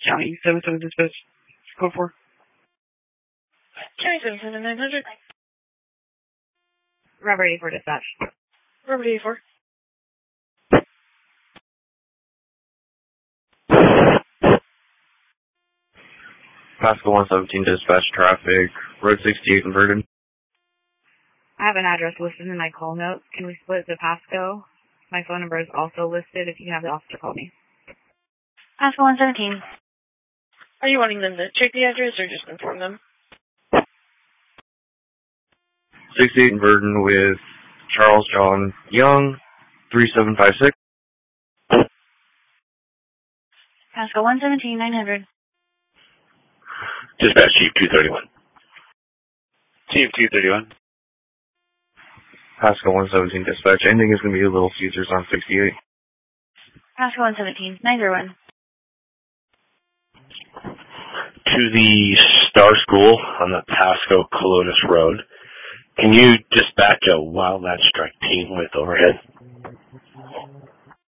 County 77 dispatch. Code 4. County 77900. Robert 84 dispatch. Robert 84. Pasco 117 dispatch traffic, road 68 inverted. I have an address listed in my call notes. Can we split to Pasco? My phone number is also listed if you have the officer call me. Pasco 117. Are you wanting them to check the address or just inform them? 68 inverted with Charles John Young, 3756. Pasco 117 900. Dispatch Chief 231. Chief 231. Pasco 117 dispatch. Ending is going to be Little Caesars on 68. Pasco 117 901. To the Star School on the Pasco Colonis Road. Can you dispatch a Wildcat Strike team with overhead?